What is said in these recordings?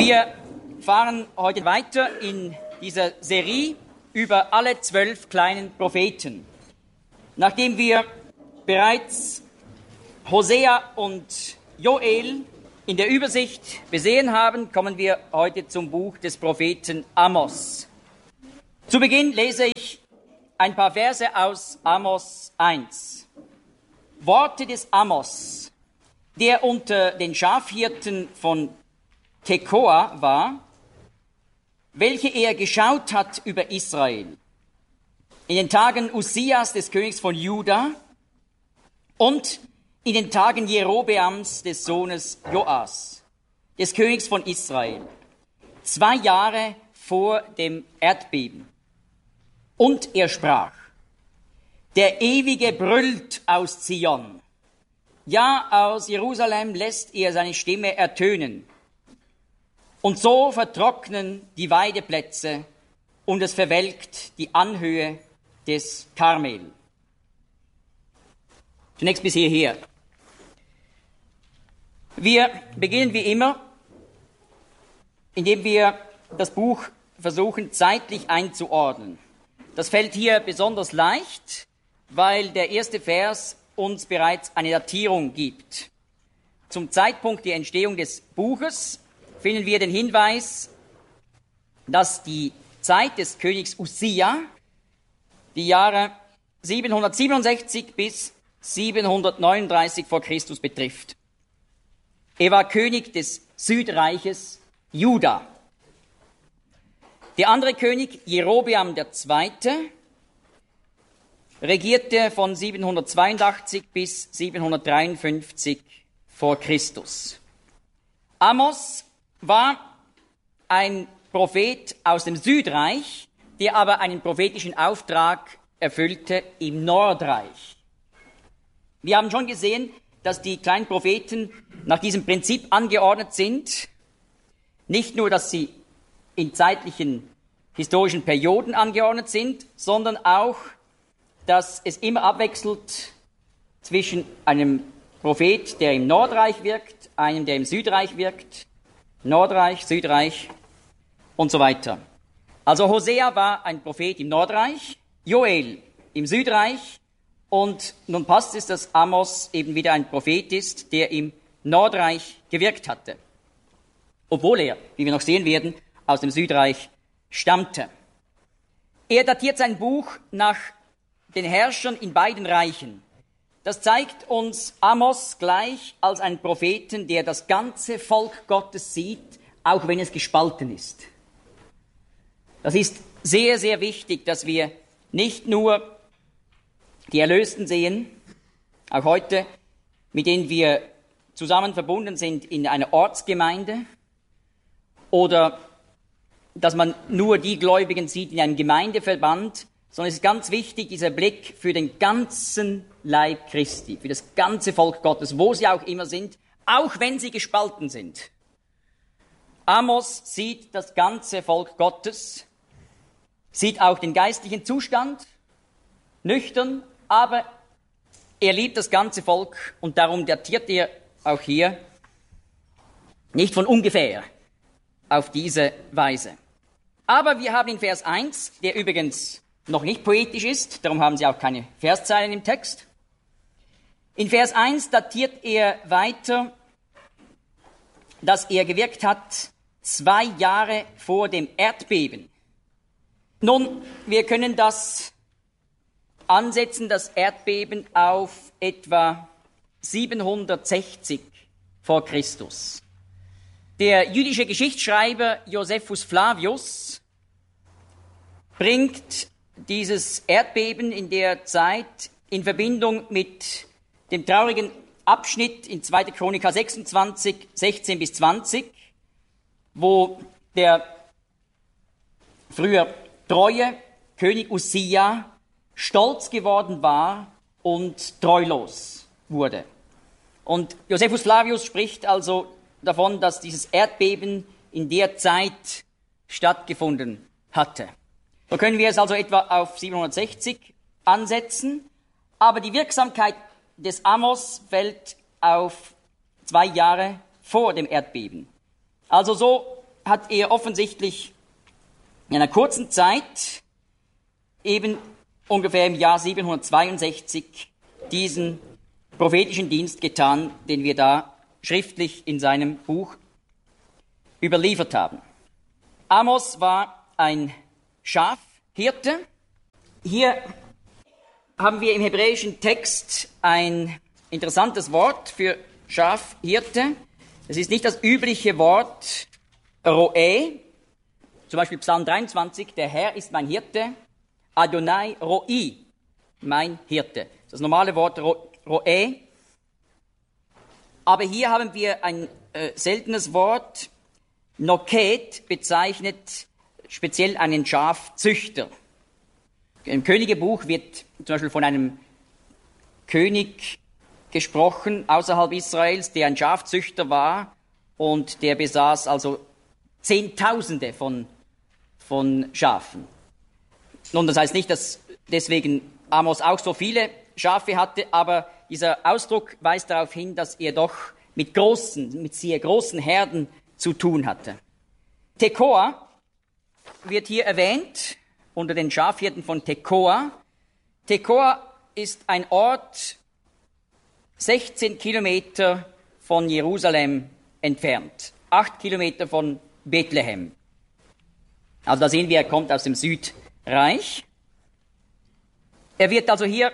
Wir fahren heute weiter in dieser Serie über alle 12 kleinen Propheten. Nachdem wir bereits Hosea und Joel in der Übersicht besehen haben, kommen wir heute zum Buch des Propheten Amos. Zu Beginn lese ich ein paar Verse aus Amos 1. Worte des Amos, der unter den Schafhirten von Tekoa war, welche er geschaut hat über Israel. In den Tagen Ussias, des Königs von Juda, und in den Tagen Jerobeams, des Sohnes Joas, des Königs von Israel, 2 Jahre vor dem Erdbeben. Und er sprach: Der Ewige brüllt aus Zion. Ja, aus Jerusalem lässt er seine Stimme ertönen. Und so vertrocknen die Weideplätze und es verwelkt die Anhöhe des Karmel. Zunächst bis hierher. Wir beginnen wie immer, indem wir das Buch versuchen zeitlich einzuordnen. Das fällt hier besonders leicht, weil der erste Vers uns bereits eine Datierung gibt. Zum Zeitpunkt der Entstehung des Buches finden wir den Hinweis, dass die Zeit des Königs Ussia die Jahre 767 bis 739 vor Christus betrifft. Er war König des Südreiches Juda. Der andere König, Jerobeam II., regierte von 782 bis 753 vor Christus. Amos war ein Prophet aus dem Südreich, der aber einen prophetischen Auftrag erfüllte im Nordreich. Wir haben schon gesehen, dass die kleinen Propheten nach diesem Prinzip angeordnet sind. Nicht nur, dass sie in zeitlichen, historischen Perioden angeordnet sind, sondern auch, dass es immer abwechselt zwischen einem Prophet, der im Nordreich wirkt, einem, der im Südreich wirkt, Nordreich, Südreich und so weiter. Also Hosea war ein Prophet im Nordreich, Joel im Südreich, und nun passt es, dass Amos eben wieder ein Prophet ist, der im Nordreich gewirkt hatte, obwohl er, wie wir noch sehen werden, aus dem Südreich stammte. Er datiert sein Buch nach den Herrschern in beiden Reichen. Das zeigt uns Amos gleich als einen Propheten, der das ganze Volk Gottes sieht, auch wenn es gespalten ist. Das ist sehr, sehr wichtig, dass wir nicht nur die Erlösten sehen, auch heute, mit denen wir zusammen verbunden sind in einer Ortsgemeinde, oder dass man nur die Gläubigen sieht in einem Gemeindeverband, sondern es ist ganz wichtig, dieser Blick für den ganzen Leib Christi, für das ganze Volk Gottes, wo sie auch immer sind, auch wenn sie gespalten sind. Amos sieht das ganze Volk Gottes, sieht auch den geistlichen Zustand, nüchtern, aber er liebt das ganze Volk und darum datiert er auch hier nicht von ungefähr auf diese Weise. Aber wir haben in Vers 1, der übrigens noch nicht poetisch ist, darum haben Sie auch keine Verszeilen im Text. In Vers 1 datiert er weiter, dass er gewirkt hat 2 Jahre vor dem Erdbeben. Nun, wir können das ansetzen, das Erdbeben, auf etwa 760 vor Christus. Der jüdische Geschichtsschreiber Josephus Flavius bringt dieses Erdbeben in der Zeit in Verbindung mit dem traurigen Abschnitt in 2. Chronika 26, 16 bis 20, wo der früher treue König Ussia stolz geworden war und treulos wurde. Und Josephus Flavius spricht also davon, dass dieses Erdbeben in der Zeit stattgefunden hatte. So können wir es also etwa auf 760 ansetzen, aber die Wirksamkeit des Amos fällt auf 2 Jahre vor dem Erdbeben. Also so hat er offensichtlich in einer kurzen Zeit, eben ungefähr im Jahr 762, diesen prophetischen Dienst getan, den wir da schriftlich in seinem Buch überliefert haben. Amos war ein Schafhirte. Hier haben wir im hebräischen Text ein interessantes Wort für Schafhirte. Es ist nicht das übliche Wort Roe, zum Beispiel Psalm 23, der Herr ist mein Hirte, Adonai Roi, mein Hirte. Das normale Wort Roe. Aber hier haben wir ein seltenes Wort. Noket bezeichnet speziell einen Schafzüchter. Im Königebuch wird zum Beispiel von einem König gesprochen außerhalb Israels, der ein Schafzüchter war und der besaß also Zehntausende von Schafen. Nun, das heißt nicht, dass deswegen Amos auch so viele Schafe hatte, aber dieser Ausdruck weist darauf hin, dass er doch mit sehr großen Herden zu tun hatte. Tekoa wird hier erwähnt, unter den Schafhirten von Tekoa. Tekoa ist ein Ort 16 Kilometer von Jerusalem entfernt, 8 Kilometer von Bethlehem. Also da sehen wir, er kommt aus dem Südreich. Er wird also hier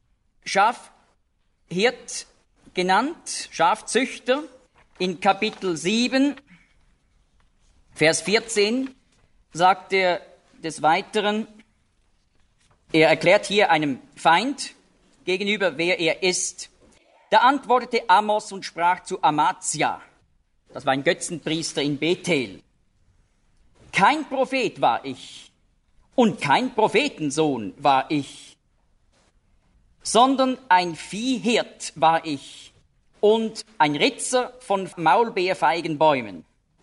Schafhirt genannt, Schafzüchter. In Kapitel 7, Vers 14 sagt er des Weiteren, er erklärt hier einem Feind gegenüber, wer er ist. Da antwortete Amos und sprach zu Amazia, das war ein Götzenpriester in Bethel: Kein Prophet war ich und kein Prophetensohn war ich, sondern ein Viehhirt war ich und ein Ritzer von Maulbeerfeigenbäumen.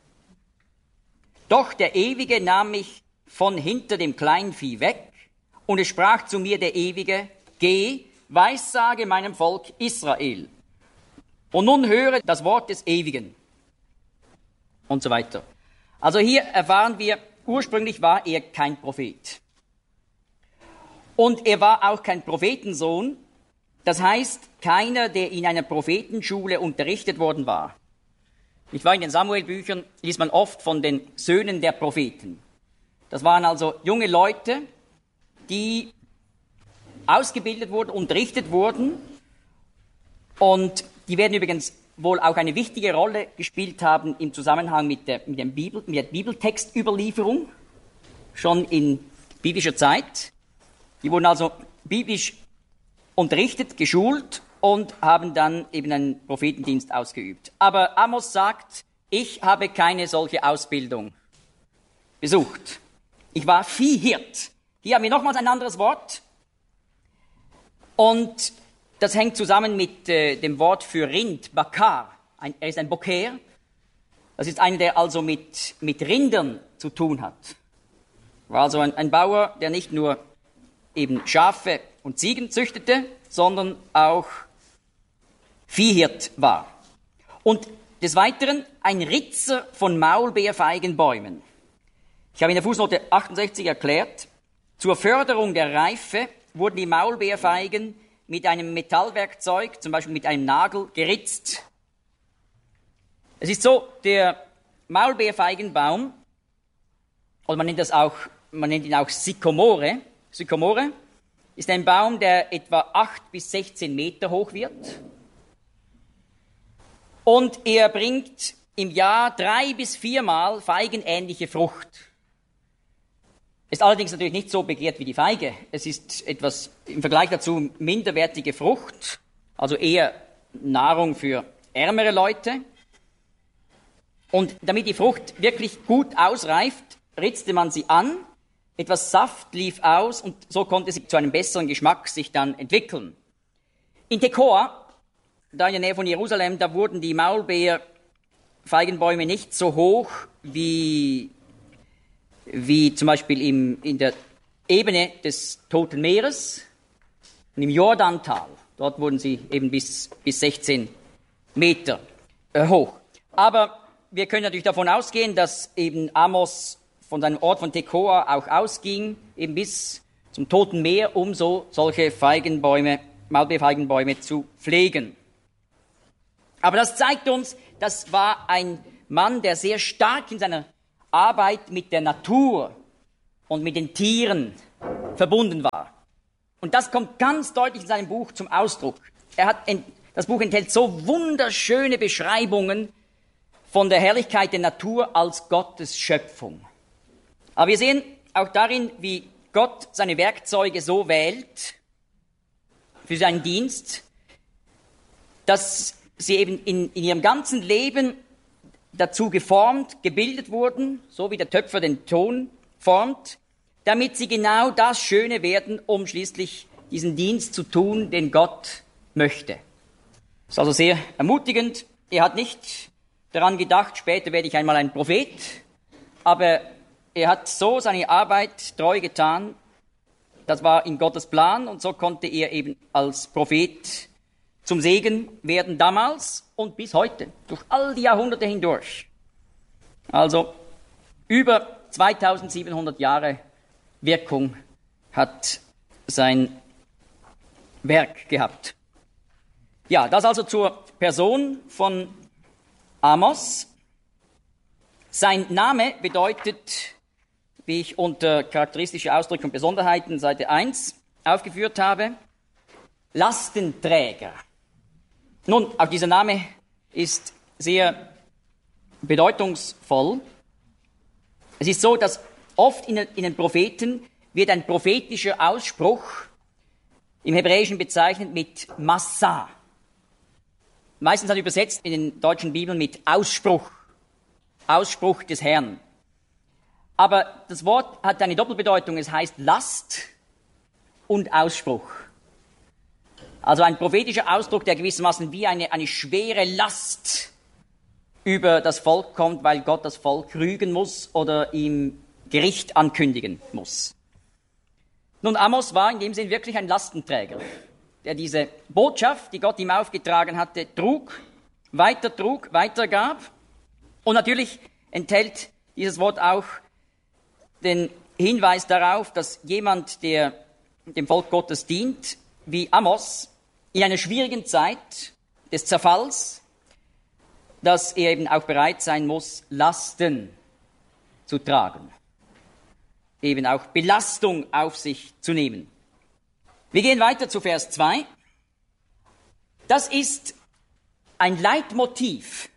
Doch der Ewige nahm mich von hinter dem Kleinvieh weg, und es sprach zu mir der Ewige: Geh, weissage meinem Volk Israel. Und nun höre das Wort des Ewigen. Und so weiter. Also hier erfahren wir, ursprünglich war er kein Prophet. Und er war auch kein Prophetensohn, das heißt, keiner, der in einer Prophetenschule unterrichtet worden war. Ich war in den Samuel-Büchern, liest man oft von den Söhnen der Propheten. Das waren also junge Leute, die ausgebildet wurden, unterrichtet wurden, und die werden übrigens wohl auch eine wichtige Rolle gespielt haben im Zusammenhang mit der Bibeltextüberlieferung, schon in biblischer Zeit. Die wurden also biblisch unterrichtet, geschult und haben dann eben einen Prophetendienst ausgeübt. Aber Amos sagt, ich habe keine solche Ausbildung besucht. Ich war Viehhirt. Hier haben wir nochmals ein anderes Wort. Und das hängt zusammen mit dem Wort für Rind, Bakar. Er ist ein Boker. Das ist einer, der also mit Rindern zu tun hat. War also ein Bauer, der nicht nur eben Schafe und Ziegen züchtete, sondern auch Viehhirt war. Und des Weiteren ein Ritzer von Maulbeerfeigenbäumen. Ich habe in der Fußnote 68 erklärt, zur Förderung der Reife wurden die Maulbeerfeigen mit einem Metallwerkzeug, zum Beispiel mit einem Nagel, geritzt. Es ist so, der Maulbeerfeigenbaum, oder man nennt ihn auch Sykomore. Sykomore ist ein Baum, der etwa 8 bis 16 Meter hoch wird. Und er bringt im Jahr 3 bis 4 Mal feigenähnliche Frucht. Ist allerdings natürlich nicht so begehrt wie die Feige. Es ist etwas im Vergleich dazu minderwertige Frucht, also eher Nahrung für ärmere Leute. Und damit die Frucht wirklich gut ausreift, ritzte man sie an, etwas Saft lief aus und so konnte sie zu einem besseren Geschmack sich dann entwickeln. In Tekoa, da in der Nähe von Jerusalem, da wurden die Maulbeerfeigenbäume nicht so hoch wie zum Beispiel in der Ebene des Toten Meeres und im Jordantal. Dort wurden sie eben bis 16 Meter hoch. Aber wir können natürlich davon ausgehen, dass eben Amos von seinem Ort von Tekoa auch ausging, eben bis zum Toten Meer, um so solche Feigenbäume, Maulbeerfeigenbäume zu pflegen. Aber das zeigt uns, das war ein Mann, der sehr stark in seiner Arbeit mit der Natur und mit den Tieren verbunden war. Und das kommt ganz deutlich in seinem Buch zum Ausdruck. Das Buch enthält so wunderschöne Beschreibungen von der Herrlichkeit der Natur als Gottes Schöpfung. Aber wir sehen auch darin, wie Gott seine Werkzeuge so wählt für seinen Dienst, dass sie eben in ihrem ganzen Leben dazu geformt, gebildet wurden, so wie der Töpfer den Ton formt, damit sie genau das Schöne werden, um schließlich diesen Dienst zu tun, den Gott möchte. Das ist also sehr ermutigend. Er hat nicht daran gedacht, später werde ich einmal ein Prophet, aber er hat so seine Arbeit treu getan. Das war in Gottes Plan und so konnte er eben als Prophet zum Segen werden damals und bis heute, durch all die Jahrhunderte hindurch. Also über 2700 Jahre Wirkung hat sein Werk gehabt. Ja, das also zur Person von Amos. Sein Name bedeutet, wie ich unter charakteristische Ausdrücke und Besonderheiten Seite 1 aufgeführt habe, Lastenträger. Nun, auch dieser Name ist sehr bedeutungsvoll. Es ist so, dass oft in den Propheten wird ein prophetischer Ausspruch im Hebräischen bezeichnet mit Massa. Meistens hat übersetzt in den deutschen Bibeln mit Ausspruch, Ausspruch des Herrn. Aber das Wort hat eine Doppelbedeutung, es heißt Last und Ausspruch. Also ein prophetischer Ausdruck, der gewissermaßen wie eine schwere Last über das Volk kommt, weil Gott das Volk rügen muss oder ihm Gericht ankündigen muss. Nun, Amos war in dem Sinn wirklich ein Lastenträger, der diese Botschaft, die Gott ihm aufgetragen hatte, weitergab. Und natürlich enthält dieses Wort auch den Hinweis darauf, dass jemand, der dem Volk Gottes dient, wie Amos, in einer schwierigen Zeit des Zerfalls, dass er eben auch bereit sein muss, Lasten zu tragen, eben auch Belastung auf sich zu nehmen. Wir gehen weiter zu Vers 2. Das ist ein Leitmotiv,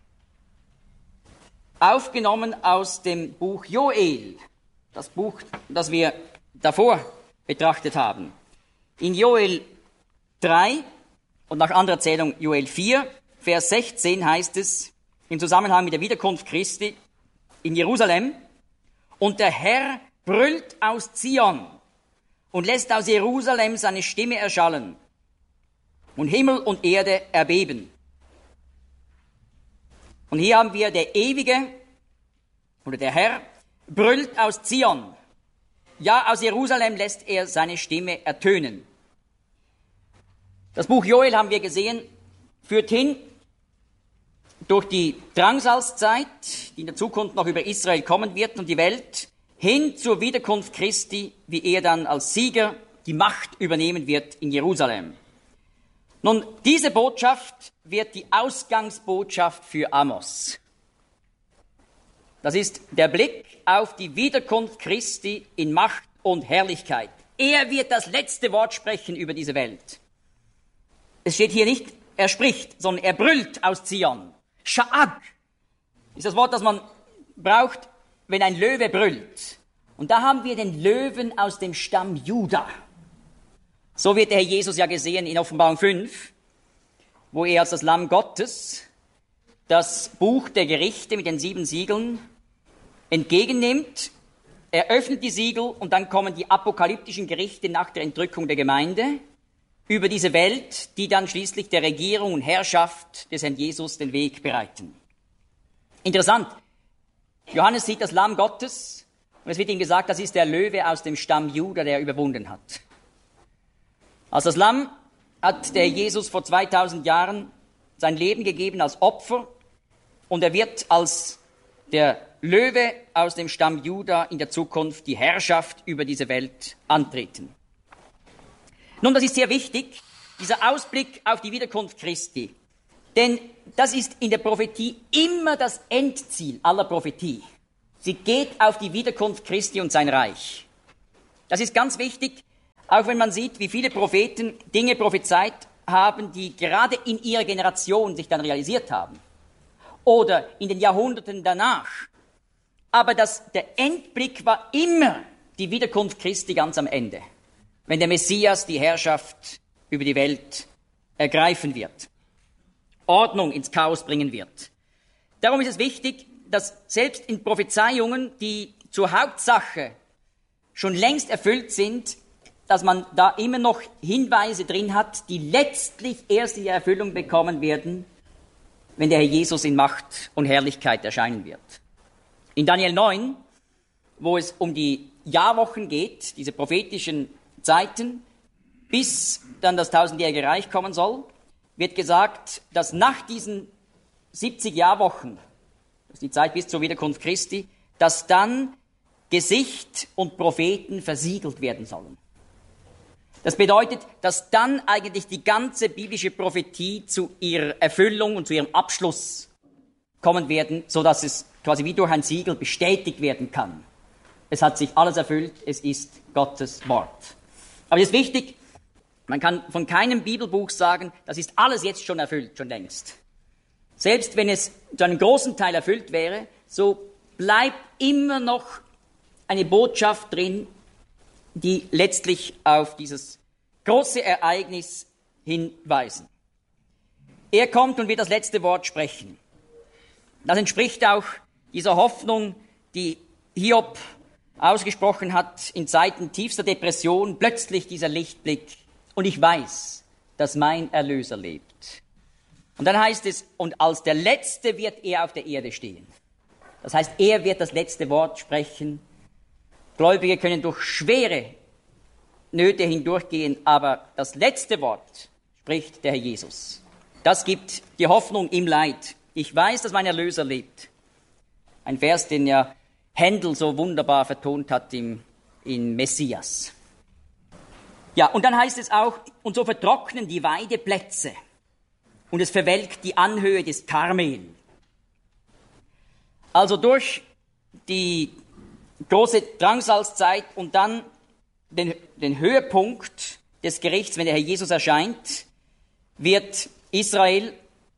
aufgenommen aus dem Buch Joel, das Buch, das wir davor betrachtet haben. In Joel 3 und nach anderer Erzählung Joel 4, Vers 16 heißt es im Zusammenhang mit der Wiederkunft Christi in Jerusalem: Und der Herr brüllt aus Zion und lässt aus Jerusalem seine Stimme erschallen und Himmel und Erde erbeben. Und hier haben wir der Ewige oder der Herr brüllt aus Zion. Ja, aus Jerusalem lässt er seine Stimme ertönen. Das Buch Joel, haben wir gesehen, führt hin durch die Drangsalzzeit, die in der Zukunft noch über Israel kommen wird und die Welt, hin zur Wiederkunft Christi, wie er dann als Sieger die Macht übernehmen wird in Jerusalem. Nun, diese Botschaft wird die Ausgangsbotschaft für Amos. Das ist der Blick auf die Wiederkunft Christi in Macht und Herrlichkeit. Er wird das letzte Wort sprechen über diese Welt. Es steht hier nicht, er spricht, sondern er brüllt aus Zion. Sha'ag ist das Wort, das man braucht, wenn ein Löwe brüllt. Und da haben wir den Löwen aus dem Stamm Juda. So wird der Herr Jesus ja gesehen in Offenbarung 5, wo er als das Lamm Gottes das Buch der Gerichte mit den 7 Siegeln entgegennimmt. Er öffnet die Siegel und dann kommen die apokalyptischen Gerichte nach der Entrückung der Gemeinde über diese Welt, die dann schließlich der Regierung und Herrschaft des Herrn Jesus den Weg bereiten. Interessant, Johannes sieht das Lamm Gottes und es wird ihm gesagt, das ist der Löwe aus dem Stamm Juda, der überwunden hat. Als das Lamm hat der Jesus vor 2000 Jahren sein Leben gegeben als Opfer und er wird als der Löwe aus dem Stamm Juda in der Zukunft die Herrschaft über diese Welt antreten. Nun, das ist sehr wichtig, dieser Ausblick auf die Wiederkunft Christi. Denn das ist in der Prophetie immer das Endziel aller Prophetie. Sie geht auf die Wiederkunft Christi und sein Reich. Das ist ganz wichtig, auch wenn man sieht, wie viele Propheten Dinge prophezeit haben, die gerade in ihrer Generation sich dann realisiert haben. Oder in den Jahrhunderten danach. Aber der Endblick war immer die Wiederkunft Christi ganz am Ende, wenn der Messias die Herrschaft über die Welt ergreifen wird, Ordnung ins Chaos bringen wird. Darum ist es wichtig, dass selbst in Prophezeiungen, die zur Hauptsache schon längst erfüllt sind, dass man da immer noch Hinweise drin hat, die letztlich erst in die Erfüllung bekommen werden, wenn der Herr Jesus in Macht und Herrlichkeit erscheinen wird. In Daniel 9, wo es um die Jahrwochen geht, diese prophetischen Zeiten, bis dann das 1000-jährige Reich kommen soll, wird gesagt, dass nach diesen 70 Jahrwochen, das ist die Zeit bis zur Wiederkunft Christi, dass dann Gesicht und Propheten versiegelt werden sollen. Das bedeutet, dass dann eigentlich die ganze biblische Prophetie zu ihrer Erfüllung und zu ihrem Abschluss kommen werden, so dass es quasi wie durch ein Siegel bestätigt werden kann. Es hat sich alles erfüllt, es ist Gottes Wort. Aber es ist wichtig, man kann von keinem Bibelbuch sagen, das ist alles jetzt schon erfüllt, schon längst. Selbst wenn es zu einem großen Teil erfüllt wäre, so bleibt immer noch eine Botschaft drin, die letztlich auf dieses große Ereignis hinweisen. Er kommt und wird das letzte Wort sprechen. Das entspricht auch dieser Hoffnung, die Hiob ausgesprochen hat in Zeiten tiefster Depression, plötzlich dieser Lichtblick. Und ich weiß, dass mein Erlöser lebt. Und dann heißt es, und als der Letzte wird er auf der Erde stehen. Das heißt, er wird das letzte Wort sprechen. Gläubige können durch schwere Nöte hindurchgehen, aber das letzte Wort spricht der Herr Jesus. Das gibt die Hoffnung im Leid. Ich weiß, dass mein Erlöser lebt. Ein Vers, den ja Händel so wunderbar vertont hat in Messias. Ja, und dann heißt es auch, und so vertrocknen die Weideplätze und es verwelkt die Anhöhe des Karmel. Also durch die große Drangsalzzeit und dann den Höhepunkt des Gerichts, wenn der Herr Jesus erscheint, wird Israel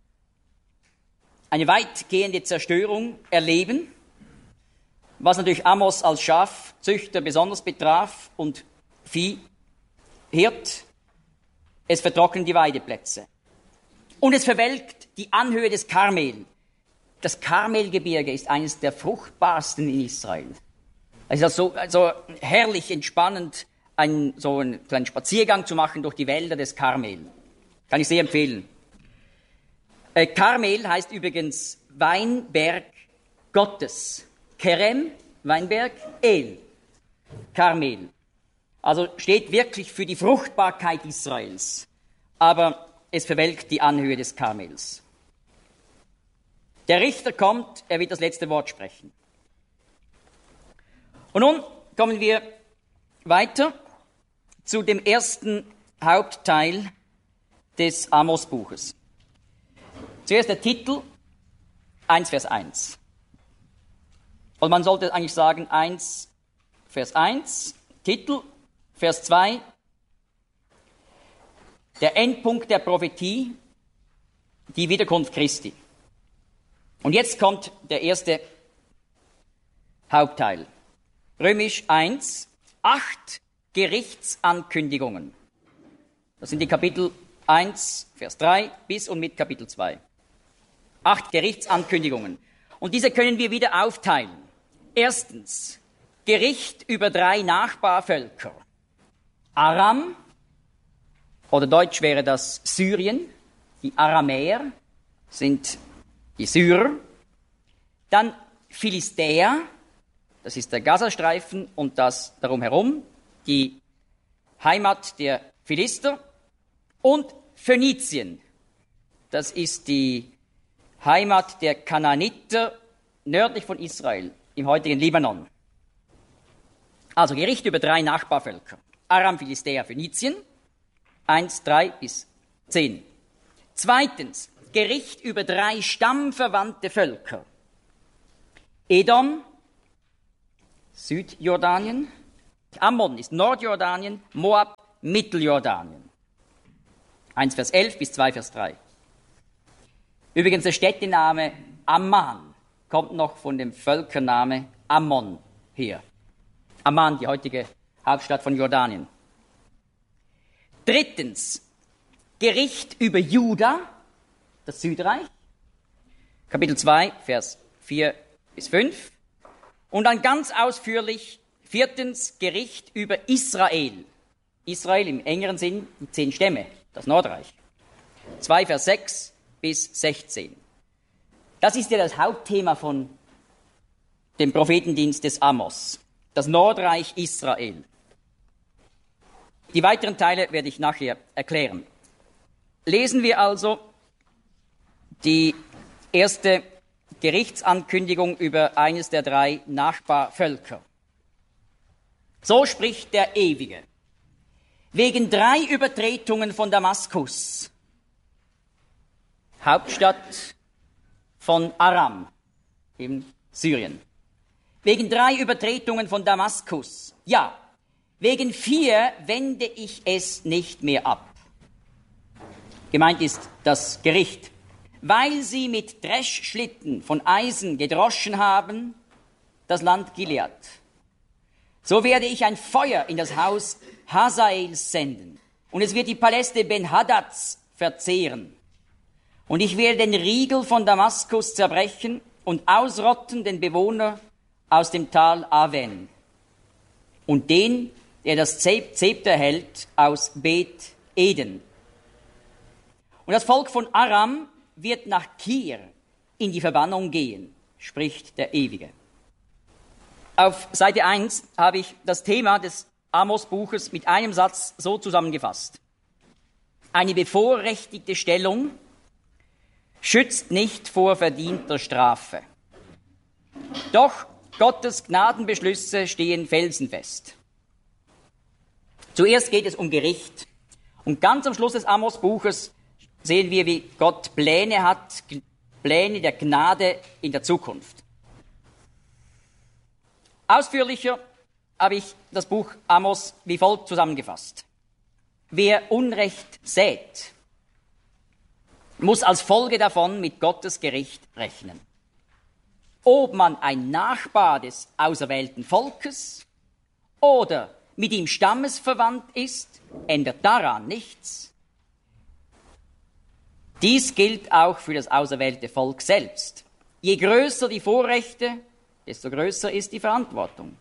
eine weitgehende Zerstörung erleben, was natürlich Amos als Schafzüchter besonders betraf und Viehhirt. Es vertrocknen die Weideplätze. Und es verwelkt die Anhöhe des Karmel. Das Karmelgebirge ist eines der fruchtbarsten in Israel. Es ist also herrlich entspannend, so einen Spaziergang zu machen durch die Wälder des Karmel. Kann ich sehr empfehlen. Karmel heißt übrigens Weinberg Gottes. Kerem, Weinberg, El, Karmel. Also steht wirklich für die Fruchtbarkeit Israels. Aber es verwelkt die Anhöhe des Karmels. Der Richter kommt, er wird das letzte Wort sprechen. Und nun kommen wir weiter zu dem ersten Hauptteil des Amos-Buches. Zuerst der Titel, 1 Vers 1. Und man sollte eigentlich sagen 1 Vers 1, Titel, Vers 2, der Endpunkt der Prophetie, die Wiederkunft Christi. Und jetzt kommt der erste Hauptteil. Römisch 1, 8 Gerichtsankündigungen. Das sind die Kapitel 1, Vers 3 bis und mit Kapitel 2. 8 Gerichtsankündigungen. Und diese können wir wieder aufteilen. Erstens, Gericht über 3 Nachbarvölker. Aram, oder deutsch wäre das Syrien. Die Aramäer sind die Syrer. Dann Philistäer, das ist der Gazastreifen und das darum herum, die Heimat der Philister. Und Phönizien, das ist die Heimat der Kanaaniter, nördlich von Israel, im heutigen Libanon. Also Gericht über 3 Nachbarvölker. Aram, Philistea, Phönizien, 1, 3 bis 10. Zweitens, Gericht über 3 stammverwandte Völker. Edom, Südjordanien, Ammon ist Nordjordanien, Moab, Mitteljordanien. 1 Vers 11 bis 2 Vers 3. Übrigens der Städtename Amman kommt noch von dem Völkername Ammon her. Amman, die heutige Hauptstadt von Jordanien. Drittens, Gericht über Juda, das Südreich, Kapitel 2, Vers 4 bis 5. Und dann ganz ausführlich, viertens, Gericht über Israel. Israel im engeren Sinn, die 10 Stämme, das Nordreich. 2, Vers 6 bis 16. Das ist ja das Hauptthema von dem Prophetendienst des Amos, das Nordreich Israel. Die weiteren Teile werde ich nachher erklären. Lesen wir also die erste Gerichtsankündigung über eines der 3 Nachbarvölker. So spricht der Ewige. Wegen 3 Übertretungen von Damaskus, Hauptstadt von Aram in Syrien. Wegen 3 Übertretungen von Damaskus. Ja, wegen 4 wende ich es nicht mehr ab. Gemeint ist das Gericht. Weil sie mit Dreschschlitten von Eisen gedroschen haben, das Land Gilead. So werde ich ein Feuer in das Haus Hazaels senden, und es wird die Paläste Ben-Hadads verzehren. Und ich werde den Riegel von Damaskus zerbrechen und ausrotten den Bewohner aus dem Tal Aven und den, der das Zepter hält, aus Bet Eden. Und das Volk von Aram wird nach Kir in die Verbannung gehen, spricht der Ewige. Auf Seite 1 habe ich das Thema des Amos-Buches mit einem Satz so zusammengefasst. Eine bevorrechtigte Stellung schützt nicht vor verdienter Strafe. Doch Gottes Gnadenbeschlüsse stehen felsenfest. Zuerst geht es um Gericht. Und ganz am Schluss des Amos-Buches sehen wir, wie Gott Pläne hat, Pläne der Gnade in der Zukunft. Ausführlicher habe ich das Buch Amos wie folgt zusammengefasst. Wer Unrecht sät, muss als Folge davon mit Gottes Gericht rechnen. Ob man ein Nachbar des auserwählten Volkes oder mit ihm stammesverwandt ist, ändert daran nichts. Dies gilt auch für das auserwählte Volk selbst. Je größer die Vorrechte, desto größer ist die Verantwortung.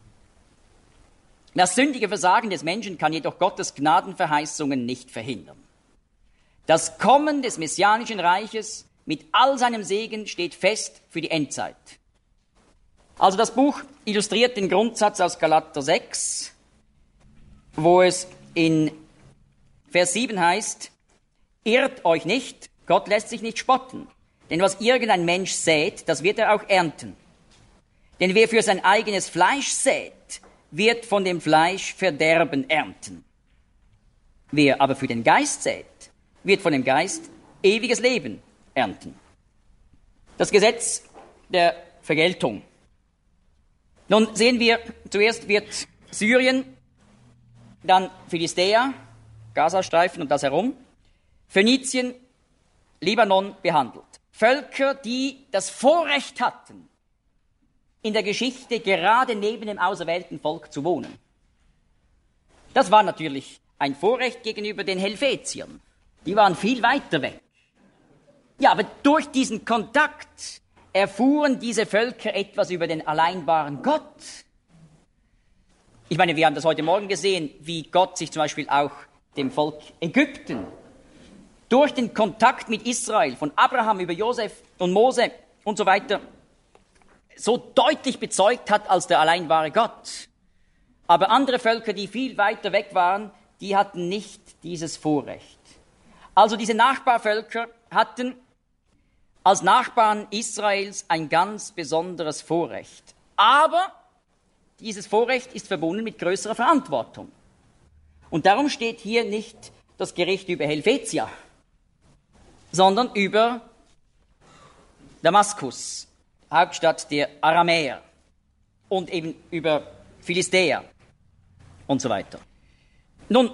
Das sündige Versagen des Menschen kann jedoch Gottes Gnadenverheißungen nicht verhindern. Das Kommen des Messianischen Reiches mit all seinem Segen steht fest für die Endzeit. Also das Buch illustriert den Grundsatz aus Galater 6, wo es in Vers 7 heißt, irrt euch nicht, Gott lässt sich nicht spotten. Denn was irgendein Mensch sät, das wird er auch ernten. Denn wer für sein eigenes Fleisch sät, wird von dem Fleisch Verderben ernten. Wer aber für den Geist sät, wird von dem Geist ewiges Leben ernten. Das Gesetz der Vergeltung. Nun sehen wir, zuerst wird Syrien, dann Philistea, Gazastreifen und das herum, Phönizien, Libanon behandelt. Völker, die das Vorrecht hatten, in der Geschichte gerade neben dem auserwählten Volk zu wohnen. Das war natürlich ein Vorrecht gegenüber den Helvetiern. Die waren viel weiter weg. Ja, aber durch diesen Kontakt erfuhren diese Völker etwas über den alleinwahren Gott. Ich meine, wir haben das heute Morgen gesehen, wie Gott sich zum Beispiel auch dem Volk Ägypten durch den Kontakt mit Israel, von Abraham über Josef und Mose und so weiter, so deutlich bezeugt hat als der allein wahre Gott. Aber andere Völker, die viel weiter weg waren, die hatten nicht dieses Vorrecht. Also diese Nachbarvölker hatten als Nachbarn Israels ein ganz besonderes Vorrecht. Aber dieses Vorrecht ist verbunden mit größerer Verantwortung. Und darum steht hier nicht das Gericht über Helvetia, sondern über Damaskus, Hauptstadt der Aramäer, und eben über Philistea und so weiter. Nun,